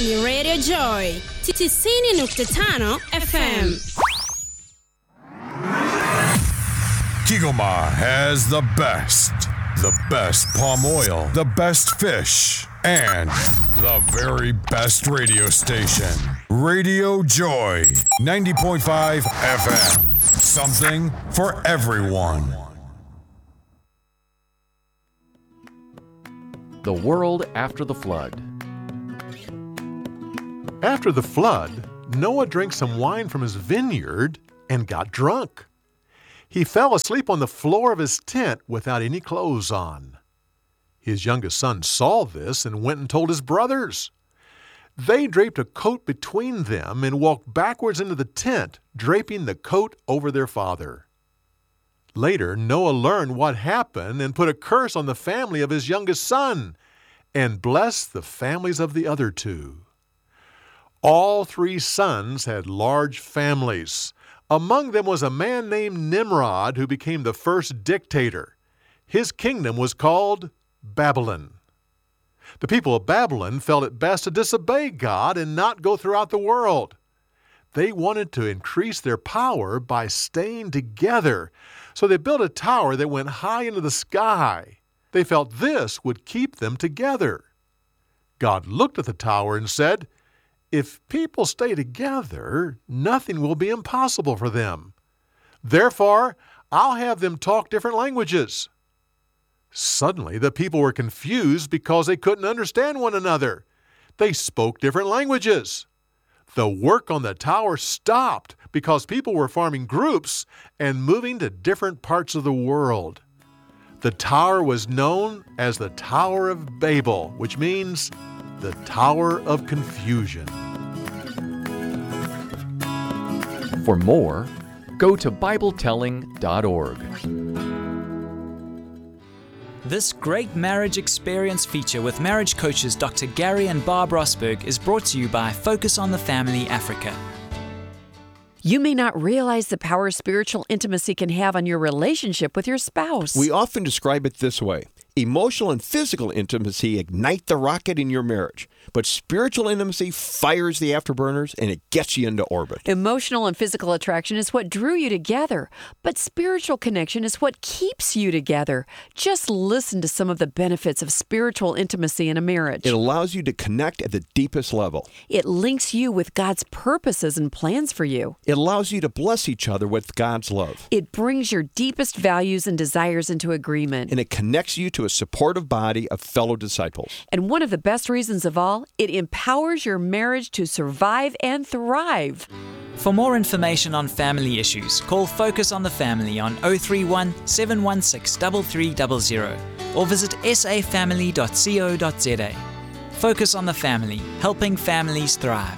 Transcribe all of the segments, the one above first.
ni Radio Joy 90.5 FM. Kigoma has the best palm oil, the best fish, and the very best radio station. Radio Joy, 90.5 FM. Something for everyone. The world after the flood. After the flood, Noah drank some wine from his vineyard and got drunk. He fell asleep on the floor of his tent without any clothes on. His youngest son saw this and went and told his brothers. They draped a coat between them and walked backwards into the tent, draping the coat over their father. Later, Noah learned what happened and put a curse on the family of his youngest son and blessed the families of the other two. All three sons had large families. Among them was a man named Nimrod who became the first dictator. His kingdom was called Babylon. The people of Babylon felt it best to disobey God and not go throughout the world. They wanted to increase their power by staying together, so they built a tower that went high into the sky. They felt this would keep them together. God looked at the tower and said, "If people stay together, nothing will be impossible for them. Therefore, I'll have them talk different languages." Suddenly, the people were confused because they couldn't understand one another. They spoke different languages. The work on the tower stopped because people were forming groups and moving to different parts of the world. The tower was known as the Tower of Babel, which means the Tower of Confusion. For more, go to BibleTelling.org. This Great Marriage Experience feature with marriage coaches Dr. Gary and Barb Rosberg is brought to you by Focus on the Family Africa. You may not realize the power spiritual intimacy can have on your relationship with your spouse. We often describe it this way. Emotional and physical intimacy ignite the rocket in your marriage, but spiritual intimacy fires the afterburners and it gets you into orbit. Emotional and physical attraction is what drew you together, but spiritual connection is what keeps you together. Just listen to some of the benefits of spiritual intimacy in a marriage. It allows you to connect at the deepest level. It links you with God's purposes and plans for you. It allows you to bless each other with God's love. It brings your deepest values and desires into agreement. And it connects you to a supportive body of fellow disciples. And one of the best reasons of all, it empowers your marriage to survive and thrive. For more information on family issues, call Focus on the Family on 031 716 3300 or visit safamily.co.za. Focus on the Family, helping families thrive.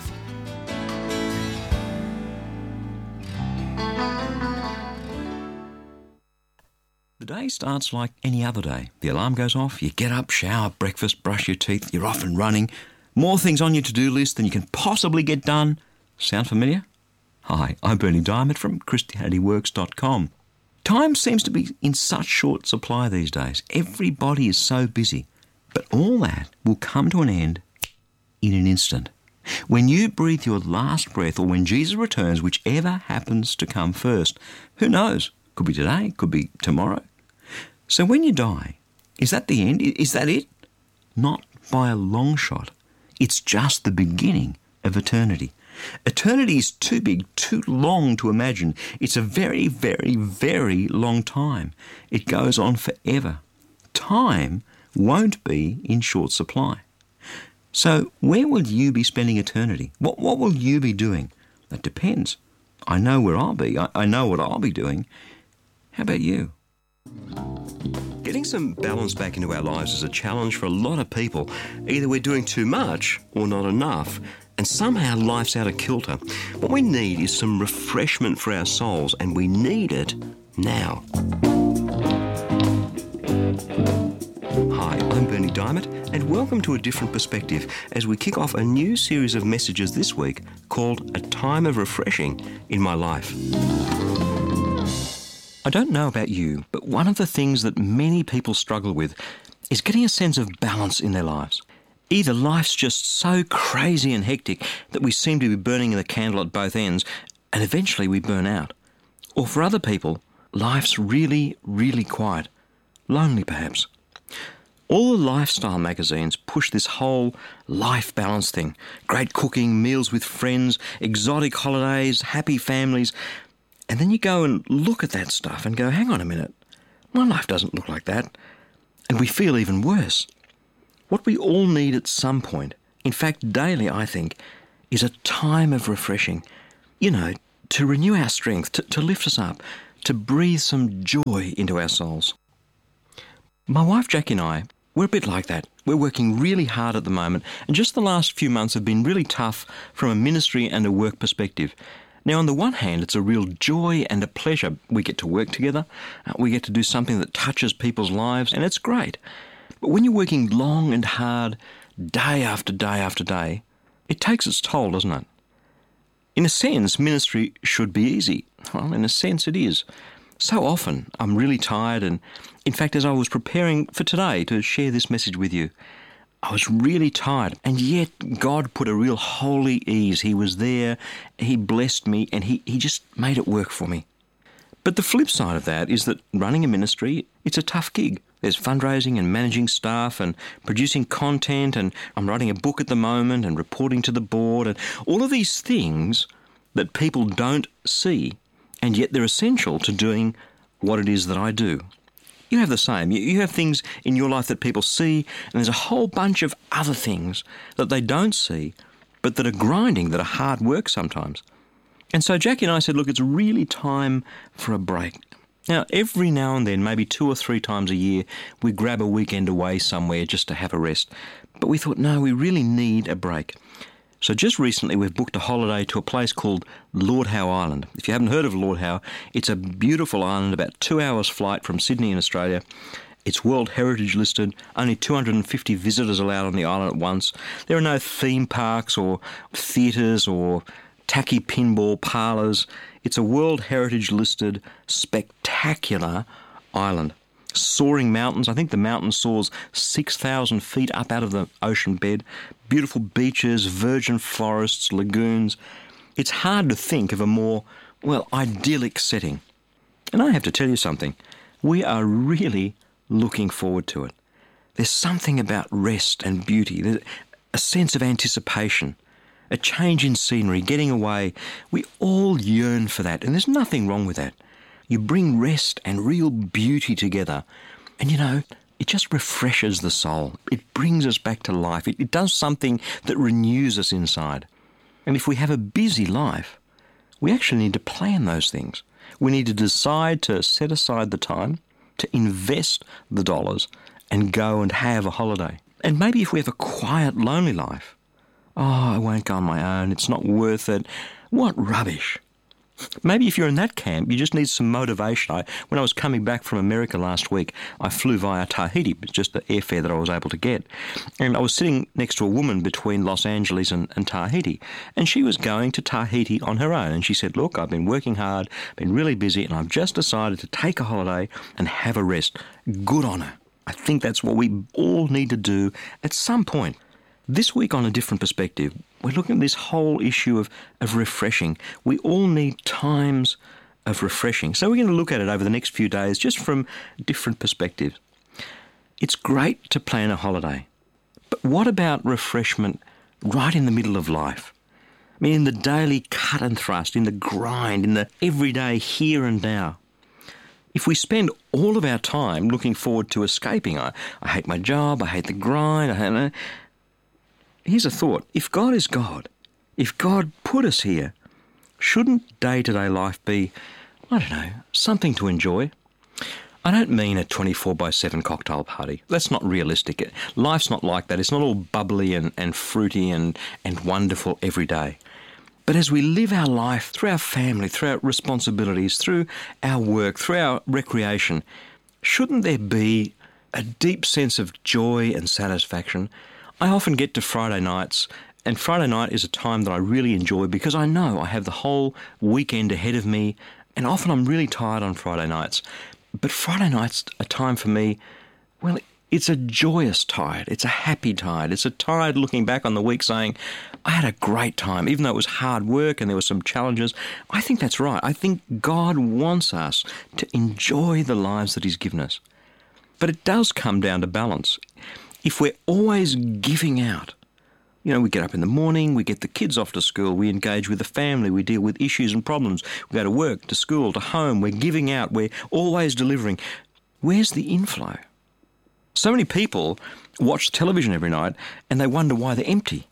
The day starts like any other day. The alarm goes off, you get up, shower, breakfast, brush your teeth, you're off and running. More things on your to-do list than you can possibly get done. Sound familiar? Hi, I'm Bernie Diamond from ChristianityWorks.com. Time seems to be in such short supply these days. Everybody is so busy. But all that will come to an end in an instant. When you breathe your last breath or when Jesus returns, whichever happens to come first. Who knows? Could be today, could be tomorrow. So when you die, is that the end? Is that it? Not by a long shot. It's just the beginning of eternity. Eternity is too big, too long to imagine. It's a very, very, very long time. It goes on forever. Time won't be in short supply. So where will you be spending eternity? What will you be doing? That depends. I know where I'll be. I know what I'll be doing. How about you? Getting some balance back into our lives is a challenge for a lot of people. Either we're doing too much or not enough, and somehow life's out of kilter. What we need is some refreshment for our souls, and we need it now. Hi, I'm Bernie Diamond, and welcome to A Different Perspective as we kick off a new series of messages this week called A Time of Refreshing in My Life. I don't know about you, but one of the things that many people struggle with is getting a sense of balance in their lives. Either life's just so crazy and hectic that we seem to be burning the candle at both ends and eventually we burn out. Or for other people, life's really, really quiet. Lonely perhaps. All the lifestyle magazines push this whole life balance thing. Great cooking, meals with friends, exotic holidays, happy families. And then you go and look at that stuff and go, hang on a minute, my life doesn't look like that. And we feel even worse. What we all need at some point, in fact daily I think, is a time of refreshing. You know, to renew our strength, to lift us up, to breathe some joy into our souls. My wife Jackie and I, we're a bit like that. We're working really hard at the moment, and just the last few months have been really tough from a ministry and a work perspective. Now, on the one hand, it's a real joy and a pleasure. We get to work together, we get to do something that touches people's lives, and it's great. But when you're working long and hard, day after day after day, it takes its toll, doesn't it? In a sense, ministry should be easy. Well, in a sense, it is. So often, I'm really tired, and in fact, as I was preparing for today to share this message with you, I was really tired, and yet God put a real holy ease. He was there, He blessed me, and He just made it work for me. But the flip side of that is that running a ministry, it's a tough gig. There's fundraising and managing staff and producing content, and I'm writing a book at the moment and reporting to the board, and all of these things that people don't see, and yet they're essential to doing what it is that I do. You have the same. You have things in your life that people see, and there's a whole bunch of other things that they don't see, but that are grinding, that are hard work sometimes. And so Jackie and I said, look, it's really time for a break. Now, every now and then, maybe 2 or 3 times a year, we grab a weekend away somewhere just to have a rest. But we thought, no, we really need a break. So just recently we've booked a holiday to a place called Lord Howe Island. If you haven't heard of Lord Howe, it's a beautiful island, about 2 hours flight from Sydney in Australia. It's World Heritage listed, only 250 visitors allowed on the island at once. There are no theme parks or theatres or tacky pinball parlours. It's a World Heritage listed, spectacular island. Soaring mountains. I think the mountain soars 6,000 feet up out of the ocean bed. Beautiful beaches, virgin forests, lagoons. It's hard to think of a more, idyllic setting. And I have to tell you something. We are really looking forward to it. There's something about rest and beauty. There's a sense of anticipation, a change in scenery, getting away. We all yearn for that, and there's nothing wrong with that. You bring rest and real beauty together, and it just refreshes the soul. It brings us back to life. It does something that renews us inside. And if we have a busy life, we actually need to plan those things. We need to decide to set aside the time, to invest the dollars, and go and have a holiday. And maybe if we have a quiet, lonely life, I won't go on my own, it's not worth it. What rubbish. Maybe if you're in that camp, you just need some motivation. When I was coming back from America last week, I flew via Tahiti, just the airfare that I was able to get. And I was sitting next to a woman between Los Angeles and Tahiti, and she was going to Tahiti on her own. And she said, look, I've been working hard, been really busy, and I've just decided to take a holiday and have a rest. Good on her. I think that's what we all need to do at some point. This week, on a different perspective, we're looking at this whole issue of refreshing. We all need times of refreshing. So we're going to look at it over the next few days just from different perspectives. It's great to plan a holiday, but what about refreshment right in the middle of life? I mean, in the daily cut and thrust, in the grind, in the everyday here and now. If we spend all of our time looking forward to escaping, I hate my job, I hate the grind, here's a thought. If God is God, if God put us here, shouldn't day-to-day life be, something to enjoy? I don't mean a 24/7 cocktail party. That's not realistic. Life's not like that. It's not all bubbly and fruity and wonderful every day. But as we live our life through our family, through our responsibilities, through our work, through our recreation, shouldn't there be a deep sense of joy and satisfaction? I often get to Friday nights, and Friday night is a time that I really enjoy because I know I have the whole weekend ahead of me, and often I'm really tired on Friday nights. But Friday night's a time for me, It's a joyous tide. It's a happy tide. It's a tide looking back on the week saying, I had a great time, even though it was hard work and there were some challenges. I think that's right. I think God wants us to enjoy the lives that He's given us. But it does come down to balance. If we're always giving out, we get up in the morning, we get the kids off to school, we engage with the family, we deal with issues and problems, we go to work, to school, to home, we're giving out, we're always delivering. Where's the inflow? So many people watch television every night and they wonder why they're empty.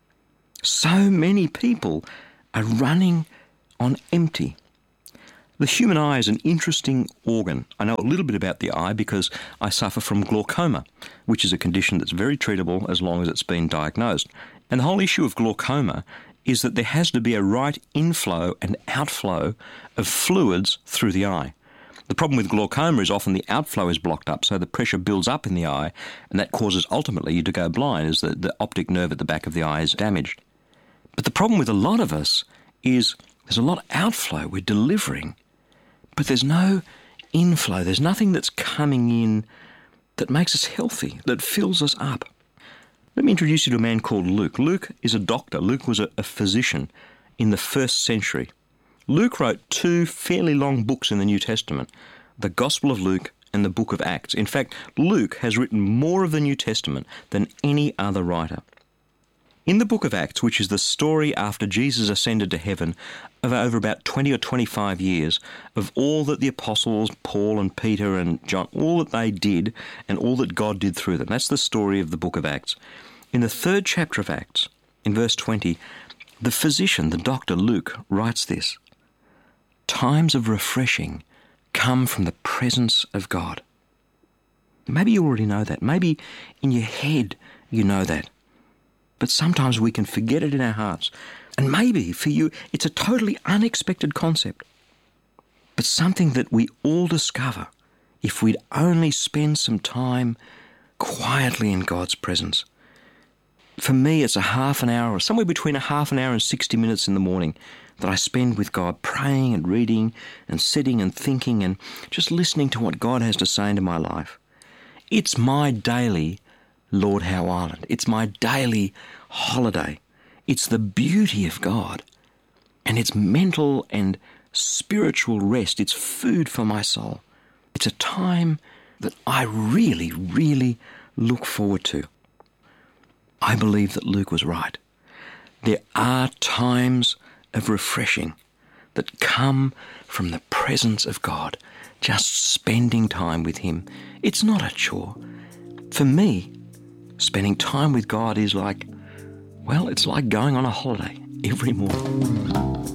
So many people are running on empty. The human eye is an interesting organ. I know a little bit about the eye because I suffer from glaucoma, which is a condition that's very treatable as long as it's been diagnosed. And the whole issue of glaucoma is that there has to be a right inflow and outflow of fluids through the eye. The problem with glaucoma is often the outflow is blocked up, so the pressure builds up in the eye, and that causes ultimately you to go blind as the optic nerve at the back of the eye is damaged. But the problem with a lot of us is there's a lot of outflow we're delivering, but there's no inflow. There's nothing that's coming in that makes us healthy, that fills us up. Let me introduce you to a man called Luke. Luke is a doctor. Luke was a physician in the 1st century. Luke wrote 2 fairly long books in the New Testament, the Gospel of Luke and the Book of Acts. In fact, Luke has written more of the New Testament than any other writer. In the Book of Acts, which is the story after Jesus ascended to heaven of over about 20 or 25 years, of all that the apostles, Paul and Peter and John, all that they did and all that God did through them. That's the story of the Book of Acts. In the 3rd chapter of Acts, in verse 20, the physician, the doctor Luke, writes this: times of refreshing come from the presence of God. Maybe you already know that. Maybe in your head you know that. But sometimes we can forget it in our hearts. And maybe for you it's a totally unexpected concept, but something that we all discover if we'd only spend some time quietly in God's presence. For me, it's a half an hour, or somewhere between a half an hour and 60 minutes in the morning that I spend with God, praying and reading and sitting and thinking and just listening to what God has to say into my life. It's my daily Lord Howe Island. It's my daily holiday. It's the beauty of God, and it's mental and spiritual rest. It's food for my soul. It's a time that I really, really look forward to. I believe that Luke was right. There are times of refreshing that come from the presence of God, just spending time with Him. It's not a chore. For me, spending time with God is like, well, it's like going on a holiday every morning.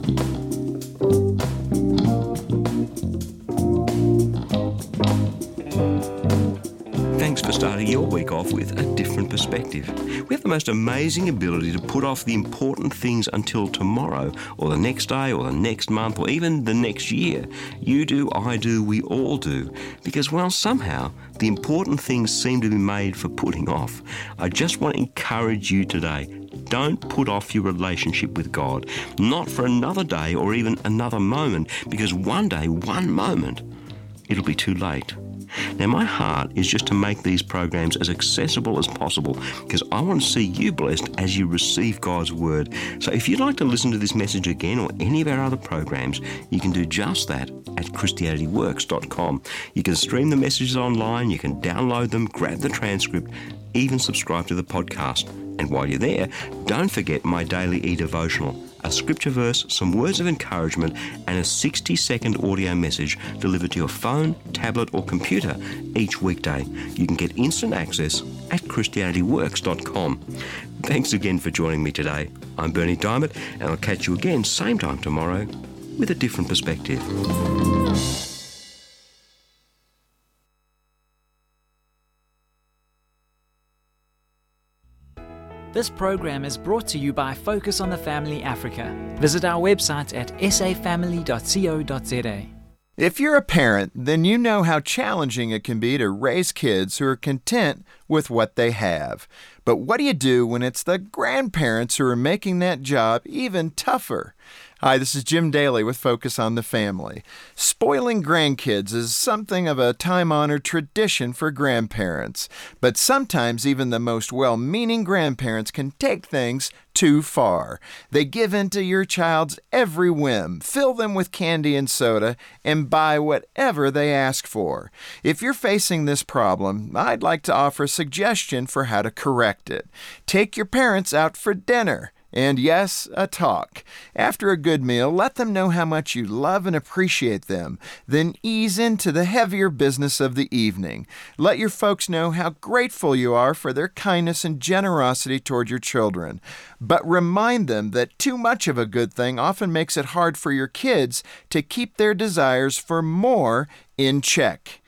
Thanks for starting your week off with a different perspective. We have the most amazing ability to put off the important things until tomorrow, or the next day, or the next month, or even the next year. You do, I do, we all do. Because, well, somehow, the important things seem to be made for putting off. I just want to encourage you today. Don't put off your relationship with God. Not for another day or even another moment, because one day, one moment, it'll be too late. Now, my heart is just to make these programs as accessible as possible because I want to see you blessed as you receive God's Word. So if you'd like to listen to this message again or any of our other programs, you can do just that at ChristianityWorks.com. You can stream the messages online, you can download them, grab the transcript, even subscribe to the podcast. And while you're there, don't forget my daily e-devotional, a scripture verse, some words of encouragement, and a 60-second audio message delivered to your phone, tablet, or computer each weekday. You can get instant access at ChristianityWorks.com. Thanks again for joining me today. I'm Bernie Diamond, and I'll catch you again same time tomorrow with a different perspective. This program is brought to you by Focus on the Family Africa. Visit our website at safamily.co.za. If you're a parent, then you know how challenging it can be to raise kids who are content with what they have. But what do you do when it's the grandparents who are making that job even tougher? Hi, this is Jim Daly with Focus on the Family. Spoiling grandkids is something of a time-honored tradition for grandparents, but sometimes even the most well-meaning grandparents can take things too far. They give in to your child's every whim, fill them with candy and soda, and buy whatever they ask for. If you're facing this problem, I'd like to offer a suggestion for how to correct it. Take your parents out for dinner. And yes, a talk. After a good meal, let them know how much you love and appreciate them. Then ease into the heavier business of the evening. Let your folks know how grateful you are for their kindness and generosity toward your children. But remind them that too much of a good thing often makes it hard for your kids to keep their desires for more in check.